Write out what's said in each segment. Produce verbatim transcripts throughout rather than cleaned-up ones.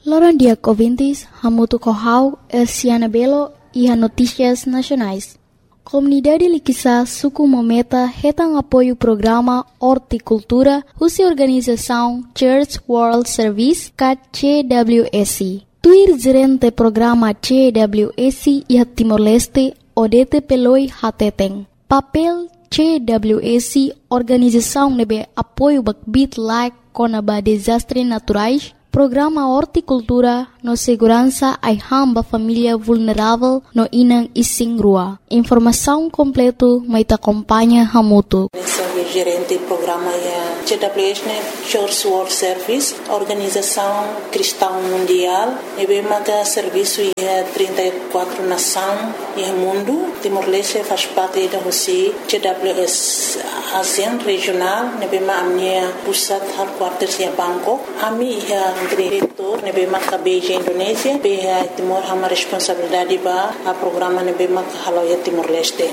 Loran dia ouvintes, Hamutu Kohau, Elsiana Belo e a Notícias Nacionais. Comunidade Liquissa Suku Mometa retam apoio programa Horticultura, usa organização Church World Service, C W S. Tuir gerente programa C W S e a Timor-Leste, Odete Peloi Hateteng. Papel C W S, organização nebe apoio bakbit like conaba desastres naturais, programa Horticultura no segurança ai hamba família vulnerável no inang ising rua. Informação completo mai ta acompanha Hamutu. Sou gerente do programa C W S, Church World Service, organização cristã mundial. E mata serviço em trinta e quatro nações no mundo. Timor-Leste faz parte da C W S ASEAN regional. E a minha pusat headquarters em Bangkok. Ami é diretor, nebe maka Beijing Indonesia, be Timor hama responsabilidade ba a programa nebe maka haloya Timor-Leste.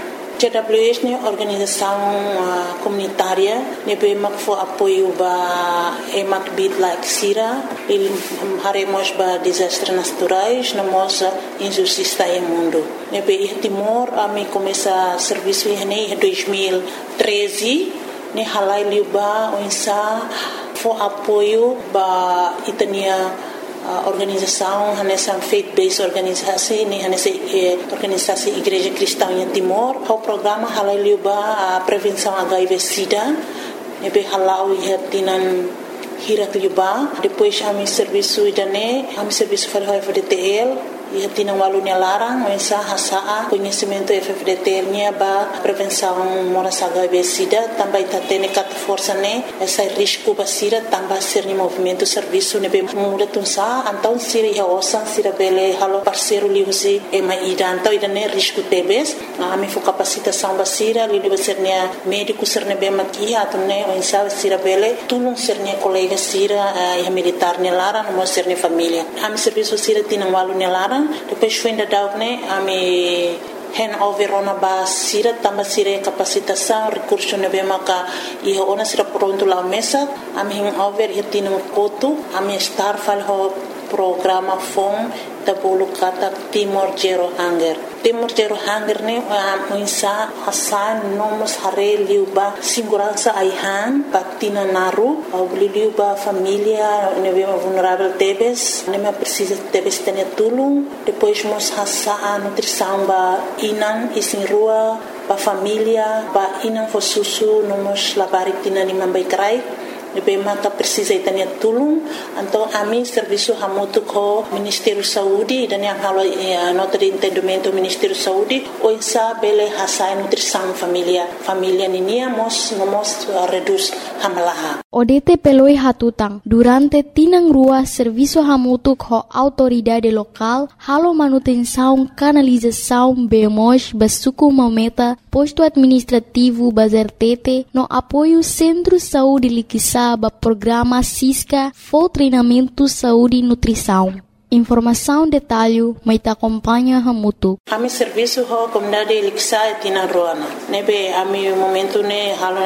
C W S ne organização uh, comunitária nebe mak fo apoio ba emak bit like sira il haremos ba desastres naturais na moça injustiça no mundo. Nebe Timor ami começa serviço em dois mil e treze ne halai liuba onsa for apoio ba itania uh, organização nessa faith-based organisasi ni nessa eh, organisasi Igreja Cristã em Timor. O programa halai liuba a prevenção H I V/SIDA nebe halau ihatinan hirat liuba. Depois ami serviço idane ami serviço para F D T L e tinha um aluno larang, mas a hasa conhecimento F D T L nya ba prevenção moras H I V/SIDA também tá tendo cat força né essa risco ba sira também ser ni movimento serviço ne be muda tunsa então sira ya osan sira bele halo parceiro li usi e mai ida então ida ne risco tebes a mi fo capacitação ba sira li li ser ne médico ser ne be maki ato ne o insa sira bele tulung ser ne colega sira e militar ne larang mo ser ne família a mi serviço sira tinha um aluno larang. Depois foi ainda dar né a me handover ona ba sira tamba sira capacitação recurso ne be maka e ona sira pronto lá mesa a me handover e tinha um coto a me estar fal ho programa fom da bolo kata Timor Zero Hunger. Timor Zero Hunger ne a insa hasan nomos hare liuba segurança aihan patina naru au liuba família ne be vulnerável tebes ne me precisa tebes tene tulung depois mos hasa a nutrição ba inan isin rua ba família ba inan fo susu nomos labari tina ni mambai krai Nebe maka precisa itania tulung então a mim serviço hamutu ko Ministério Saúde dan yang halo eh, nota de entendimento Ministério Saúde o insa bele hasa nutrição família família ninia mos nomos uh, reduz hamalaha Odete peloi hatutang durante tinang rua serviço hamutu ko autoridade local halo manutenção canalização bemos basuku mameta posto administrativo bazertete no apoio Centro Saúde Liquissa ba programa Cisca for treinamento saúde e nutrição. Informação detalhe mai ta acompanha Hamutu. Ami serviço ho comunidade Liquissa tina roana. Nebe ami momento ne halo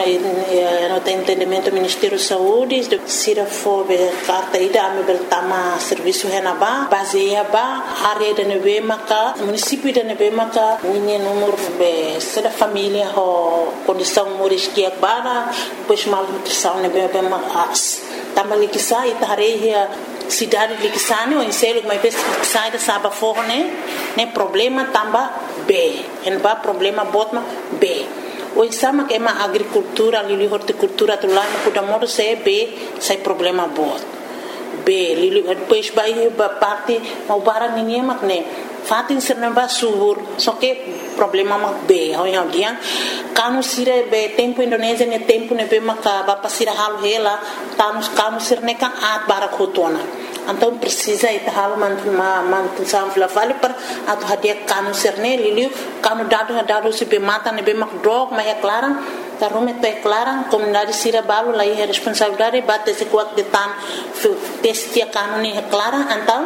no entendimento Ministério Saúde sira fo be carta ida ami bertama serviço henaba baseia ba área de nebe maka município de nebe maka ninha número be sada família ho condição moris que bara depois mal nutrição nebe be mas tama Liquissa itareia cidade de Liquissane ou em selo mas vez sai da saba forne né problema tamba B en ba problema botma B o exama que é uma agricultura ali horticultura do lá no da modo se B sai problema bot B li depois vai ba parte o bara ninguém mak né fatin sernamba subur só que problema mak B ao yang dia kanu sire be tempo Indonesia ne tempo ne be maka ba pasira halu hela tanus kanu sirne kan at bara khotona então precisa ita halu man man sam vale per atu hadia kanu sirne liliu kanu dado dado se be mata ne be mak drog ma é clara ta rume te clara comunidade sira balu lai é responsabilidade bate se kuat de tan testia kanu ni é clara então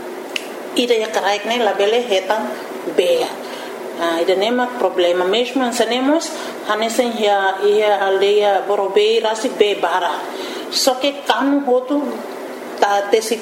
ida ya karaik ne labele hetan be Ah, ida nema problema mesmo ansanemos hanesen ya ia aldeia Borobei rasi be bara só que kanu hotu ta tesi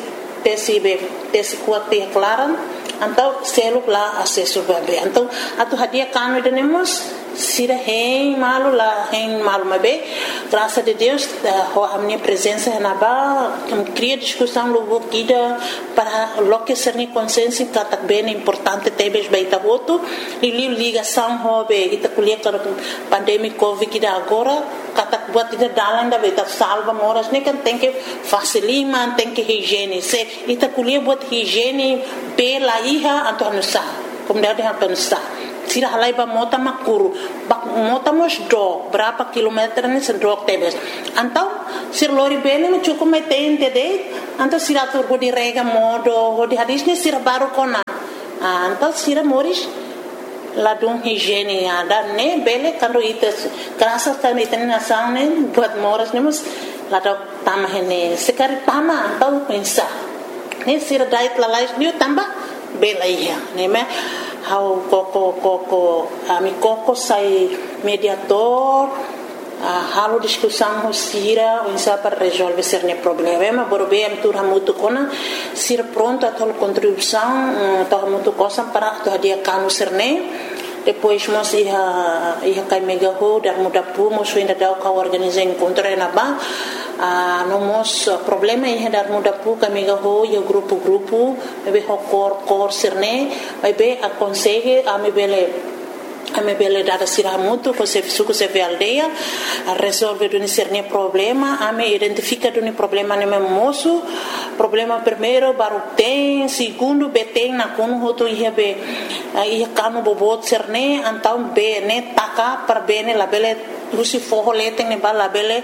tesi be tesi kuat te klaran então selo lá acesso bebê então atu hadia cano tenemos sira hein malu lá hein malu mabe graças a Deus a minha presença na ba cria discussão logo kida para lo que ser ni consciência que bem importante tebes baita voto e ligação hobe ita kuliah para pandemia covid kida agora kata buat ita dalam da baita salva moras ne kan tem que facilitar tem que higiene se ita kuliah buat higiene pela iha atau nusa kemudian atau nusa sira halai ba mota makuru bak mota mos do berapa kilometer ni sedok tebes antau sir lori bene no cukup metente de antau sira tur bodi rega modo bodi hadis ni sira baru kona antau sira moris ladung higiene ada ne bele kando ites kerasa kan iten nasane buat moras nemos ladok tamah ini sekali tama antau pensa ne sira dait lalais ni tambah bela iya ne me how koko koko ami koko sai mediator uh, halo discussão sira insa para resolver ser ne problema borbe am tur hamutu kona sira pronto a tol contribuição to hamutu cosa para to dia kanu serne depois mos ia ia kai mega ho dar muda pu mos ainda dau ka organizar encontro na ba Uh, nomos uh, problema ia dar muda pu kami gaho ia grupo grupo be ho kor kor sirne be aconsegue a me bele a me bele dar sira muito ko se suku se ve aldeia a resolver do sirne problema a me identifica do problema ne moço problema primeiro baru tem segundo be tem na kono hoto ia be uh, ia kanu bobot sirne antau be ne taka per bene la bele Lucy forro letem ne bala bele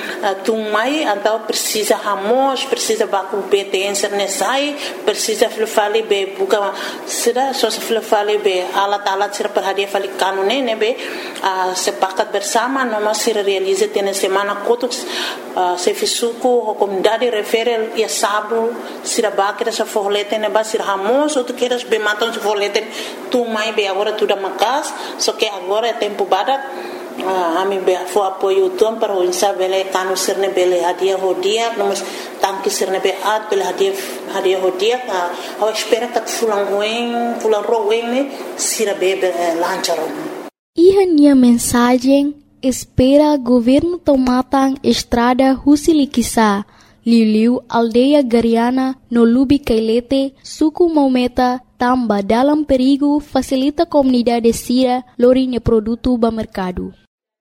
tumai então precisa ramos precisa baku betência nesai precisa fale be buka será só se fale be ala tala ser para dia fale canone ne be sepakat bersama noma se realiza tem semana kotos se fisuko a comunidade refere e sábado sira bakira se forro letem ne ba sir ramos ou tu queres be matam se forro letem tumai be agora tudo macas só que agora é tempo bada a mim be fo apoio tom para o insa bele kanu sirne bele hadia hodia nomos tanki sirne be at bele hadia hadia hodia a espera que fulan ruim fulan ruim ne sira bebe lancharon Iha nia mensagem espera governo tomatang estrada Husilikisa Liu aldeia Gariana no Lubi Kailete suku Maumeta tamba dalam perigo facilita comunidade sira lorinha produto ba mercado.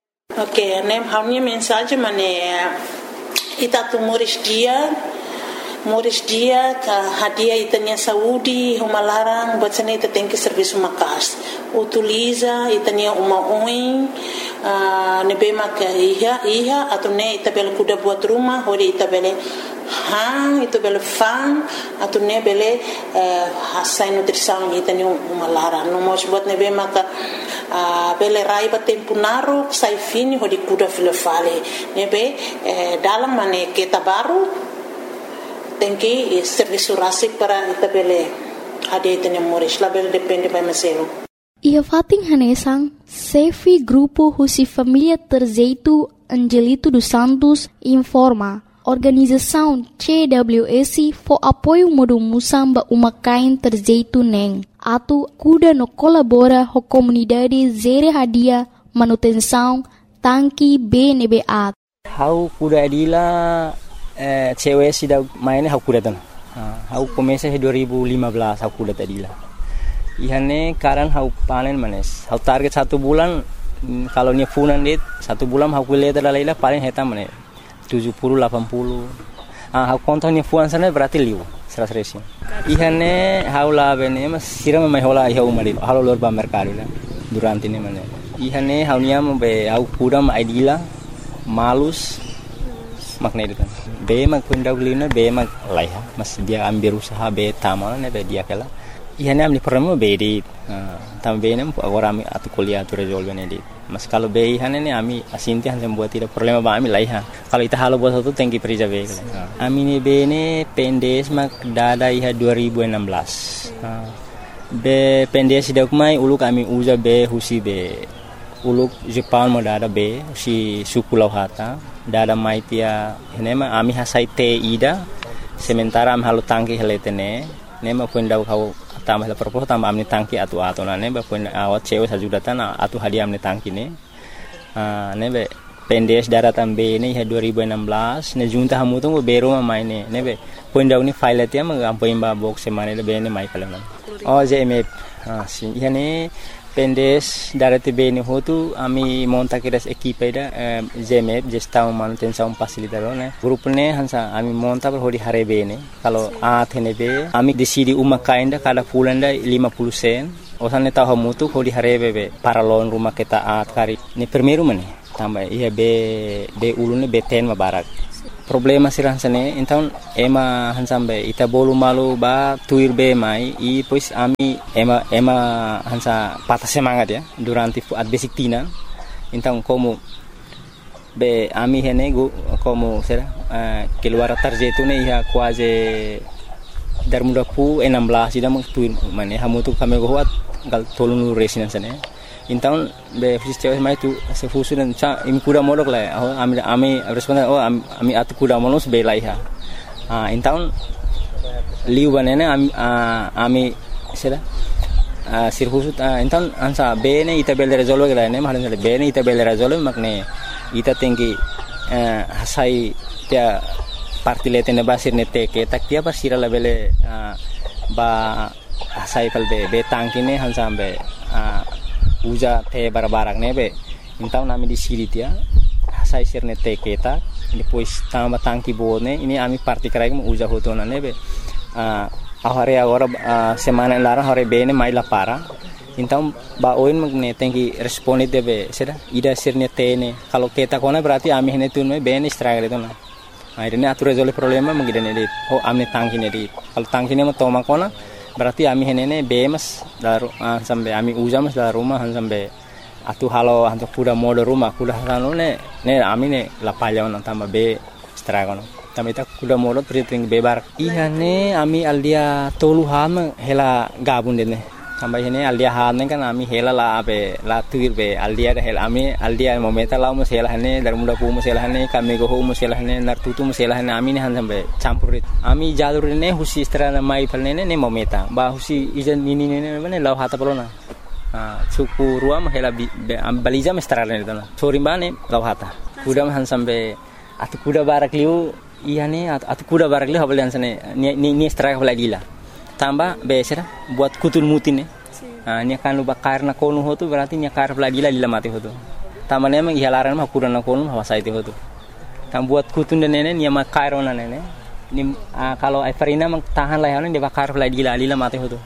Ok, nem a minha mensagem é itatu moris dia moris dia ka hadia itania saúde uma larang bacana ita tem que serviço makas utiliza itania uma oin uh, nebema ka iha iha atau ne ita bel kuda buat rumah hori ita bele hang itu bele fan atau ne bele uh, hasai nutrição itania uma larang no mos buat nebema ka uh, bele raiba tempo naru sai fini hori kuda file fale nebe uh, dalam mane kita baru tem que serviço rasik para itabele ade tene moris label depende para meselo ia fating hanesang Sefi grupo Husi Família Terzeito Angelito dos Santos informa organização C W S for apoio modo musamba uma kain terzeito neng atu kuda no colabora ho comunidade zere hadia manutenção tanki B N B A how kuda adila Uh, cewek sudah mainnya aku datang. Uh, aku komesa dua ribu lima belas aku datang adila. Ihane karan aku panen manes. Aku target satu bulan kalau ni funan dit satu bulan aku lihat ada leila paling hitam manes tujuh puluh delapan puluh. Ah aku kontak ni funan sana berarti liu seratus resi. Ihane aku lah bene mas siram mai hola iha umari. Halo lor ba mercado lah durante ni manes. Ihane aku niam be aku kudam adila malus makna itu kan be mag pendagulina be mag laiha mas dia ambil usaha be tamal ne be dia kala ihane amni problema be di tam be nem agora ami atu kuliah tu resolve ne di mas kalau be ihane ne ami asinti han buat tidak problema ba ami laiha kalau ita halo buat satu tengki perija be ami ne be ne pendes mag dada iha dua ribu enam belas be pendes dak mai uluk ami uza be husi be uluk Jepang mo dada be si suku lauhata dada maitia henema ami hasai te ida sementara am halo tangki heletene ne ma pun dau kau tambah la propos tambah amni tangki atu atu na ne ba pun awat cewek sajudatan atu hadiah amni tangki ne ah ne be pendes daratan be ne ya dua ribu enam belas ne junta hamu tu bero ma mai ne ne be pun dau ni file tia ma ampo imba box semane le be ne mai kala oh J M F ah si ya ne pendes darate be ne hotu ami monta kiras equipe da J M F gestão manutenção facilitador ne grup ne hansa ami monta per hodi hare be ne kalau a thene be ami decidi uma kainda kada fulanda lima puluh sen osane tahu mutu hodi hare be be para lon rumah kita at kari ne primeiro mane tambah iya be be ulune be ten mabarak problema sirah sane então ema hansambe ita bolu malu ba tuir be mai i pois ami ema ema hansa patah semangat ya durante at basic tina então como be ami hene go como será uh, keluar tarjetu ne ia quase dar muda pu enam belas ida mang tuir mane hamu tu kami go hat gal tolunu resinan sane então be fiz cewek mai tu se fusunan cha imi kuda modok la oh ami ami responden oh ami atu kuda monos be laiha ah então liu banana ami ami sera ah sirfusut então ansa be ne ita bel resolve la ne mahalan be ne ita bel resolve makne ita tinggi hasai tia partilete ne basir ne teke tak dia pasira la bele ba hasai kal be be tangkine hansa be uja te barbarak nebe então nami di siri tia sai sirne te keta depois tamba tangki bone ini ami parti krai mo uja hotona nebe a ahore agora semana lara hore bene mai la para então ba oin magne tenki responde debe sera ida sirne tene kalau keta kona berarti ami hene tunme bene struggle itu na akhirnya atur resolve problema mengidane di oh ami tangki ne di kalau tangki ne mo toma kona berarti ami henene bemas daru uh, sampai ami uja mas dalam rumah sampai atu halo untuk kuda mode rumah kuda halo ne ne ami ne lapalya on tambah be stragono tambah ita kuda mode priting bebar iya ne ami aldia tolu ham hela gabun dene tambah ini aldia ham kan ami hela la be la tuir be aldia da hela ami aldia momenta la mus hela ne dar muda pu mus hela ne kami go mus hela ne nar tutu mus hela ne ami ne han sampai campurit ami jalur ne husi strana mai palne ne ne momenta ba husi ijan ini ne ne lau hata pelona ah suku ruam hela baliza mestrana ne dona sori bane lau hata kuda han sampai atu kuda barak liu iya ne atu kuda barak liu habalian sane ni ni straka balagila tambah besera buat kutul mutin ne ah nya kan luba karna konu hotu berarti nya kar balagila lila mati hotu tambah ne mang ihalaran mah kuda na konu hawasai te hotu tam buat kutun de nene nya ma kairona nene ni ah, kalau Everina mang tahan lah ne de bakar balagila lila mati hotu.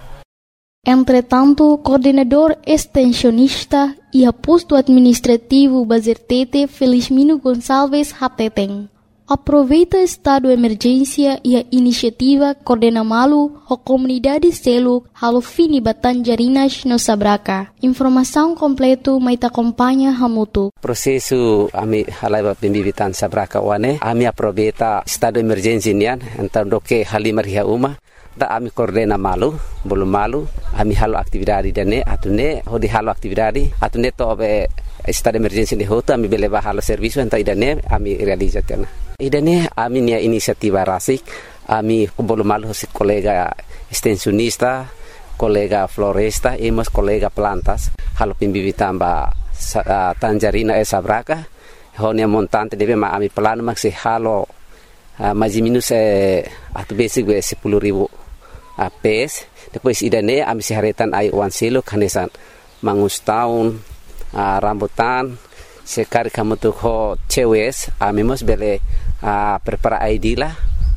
Entretanto, coordenador extensionista e posto administrativo Bazertete Felizmino Gonçalves Hateteng aproveita estado de emergência e a iniciativa coordena malu a comunidade selo halo fini Batanjarinas no Sabraca. Informação completa mai te acompanha hamutu. Processo ami halaiba pembibitan Sabraca wane ami aproveita estado de emergência nian então do que halimar ria uma da ami coordena malu belum malu ami halo aktividade dane atune hodi halo aktividade atune to be estado de emergência de hoto ami beleva halo serviço então idane ami realizatena idane ami nia inisiativa rasik ami belum malu si kolega extensionista kolega floresta e mas kolega plantas halo pimbibitan ba uh, Tanjarina e Sabraca honia montante deve ma ami plano maxi halo uh, mais minus eh, atu basic be sepuluh ribu uh, pes depois idane ami siharetan ai wan silo kanesan mangus tahun uh, rambutan sekari kamu tuh ho cewes ami mos bele uh, prepara I D lah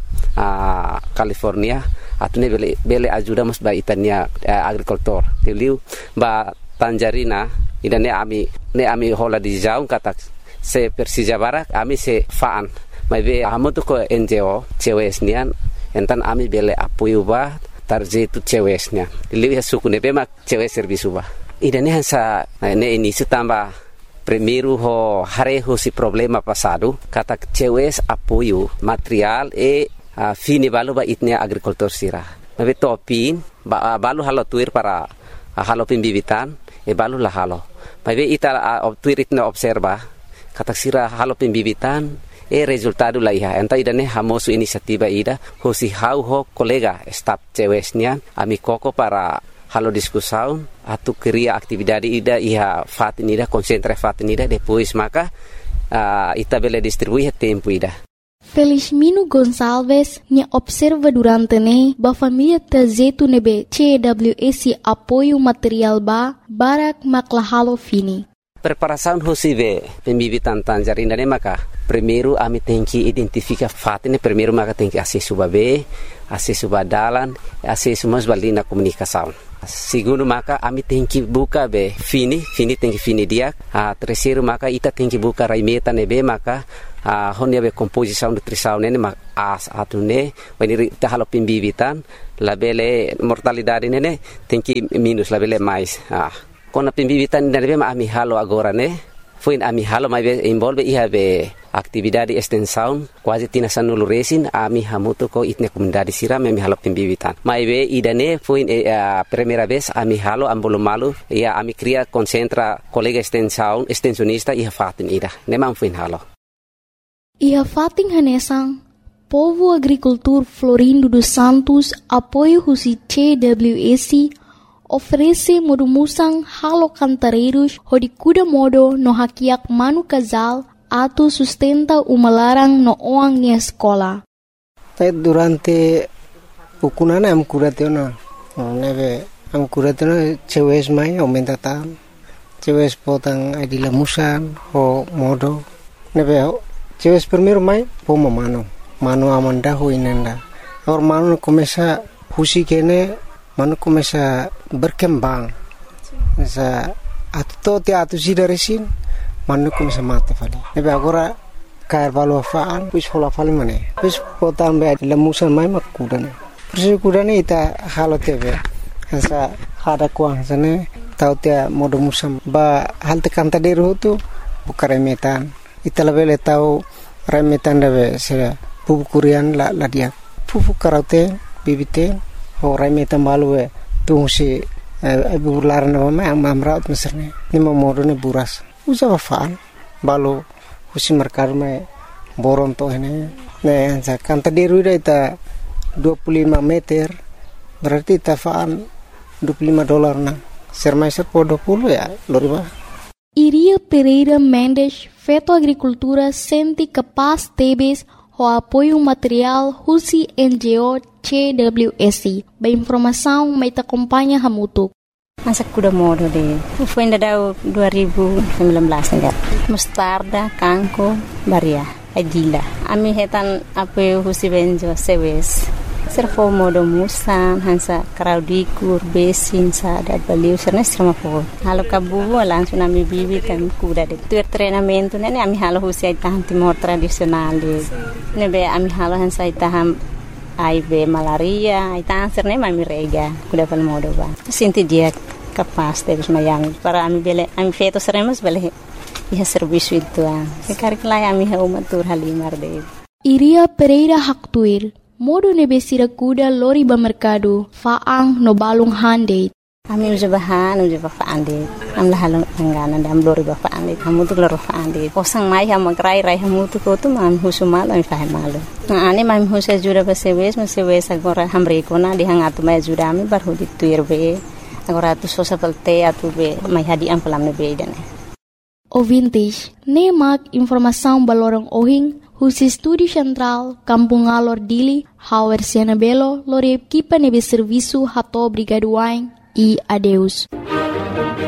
uh, California atune bele bele ajuda mos ba itania uh, agricultor tiliu ba Tanjarina idane ami ne ami hola di jaung kata se Persija Barak ami se faan mai be amu tu ko N G O cewes nian entan ami bele apoio ba tarje tu cewes nian lihat suku ne be mak cewes servisu ba idane hansa ne ini setamba primeiro ho hareho si problema passado kata cewes apoio material e uh, fini balu ba itnia agricultor sira mai be topin ba balu halo tuir para uh, halo pimbibitan e balu la halo mai be ita uh, tuir itna observa kata sira halo pimbibitan e resultado la iha enta idane hamosu inisiativa ida hosi hau ho kolega staf cewesnya ami koko para halo diskusaun atu kriya aktividade ida iha fatin ida konsentra fatin ida depois maka uh, ita bele distribui tempo ida. Felizmino Gonçalves nya observa durante ne ba família tazetu nebe C W S apoio material ba barak maklahalo fini. Preparação hosive pembibitan tanjarina ne maka primeiro ami tem que identificar fatine primeiro maka tem que acesso babe acesso badalan acesso mas balina comunicação. Segundo maka ami tem que buka be fini fini tem que fini dia a terceiro maka ita tem que buka raimeta nebe maka a honia be composição nutrição nene mak as atune wani ta halo pembibitan labele mortalidade nene tem que minus labele mais ah kona pembibitan nebe ma ami halo agora ne foi ami halo mai be involve iha be aktividade extensão quase tina sanulu resin ami hamuto ko itne comunidade siram ami halo pembibitan mai be idane foi a primeira vez ami halo ambolo malu ia ami cria concentra colega extensão extensionista iha fatin ida nemam foi halo Iha fating hanesang, Povo Agricultor Florindo dos Santos, apoio husi C W S, oferece modumusang halo cantareiros, hodikuda modo no hakiak manu casal, atu sustenta umalarang no oang ni escola. Durante ukunana am kuratena, neve am kuratena cewes mai aumenta tam, cewes potang adila musan ho modo, neve cewes primeiro mai poma mano mano amanda ho inenda or mano começa husi kene mano começa berkembang sa atto te atu sidaresin mano começa mate fali nebe agora cair valo faan pus hola fali mane pus potan be lemusan mai makudane persi kudane ita halo tebe sa hada kuang sane tau te modo musam ba halte kanta deru tu bukare metan ita lebele tau remetan debe sera pupu kurian la la dia pupu karaute bibite ho remetan balue tu si ibu lar na ma amraut meserne ni modo ne buras usa faan balu husi merkar me boron to hene ne anza kanta deru ita dua puluh lima meter berarti ta faan dua puluh lima dolar na sermai serpo dua puluh ya loriba. Iria Pereira Mendes, Feto Agricultura, sente capaz tebes o apoio material husi N G O C W S. Ba informação mai te acompanha hamutuk. Masa kuda modo de. Foi ainda dua ribu sembilan belas enggak. Mustarda, kangko, baria, adila. Ami hetan apoio husi N G O C W S. Servo modo musan hansa kraudikur besin sa da baliu serna serma po halo kabu langsung ami bibi kan kuda de tu treinamento nene ami halo husi tahan timor tradisional de nebe ami halo hansa taham A I B malaria ita serne mami rega kuda pal modo ba sinti dia capaz de mayang para ami bele ami feto seremos bele iha serviço itu a sekarikla ami ha umatur halimar de Iria Pereira Haktuir modo nebesira kuda lori ba mercado faang no balung hande ami uja bahan uja ba faande am la halong angana dam lori ba faande kamu tu lori faande kosang mai ha magrai rai hamu tu ko tu mam husumal ami fahe malu na ane mam husa jura ba sewes ma sewes agora hamre kona di hangatu mai jura ami bar hudi tuir be agora tu sosa pelte atu be mai hadi am pelam ne be idane Ouvintes, nemak informação balorong ohing husi Estúdio Central, Kampung Alor Dili, Hauer Siana Belo, lori equipa nebe serviço hato obrigado wain e adeus.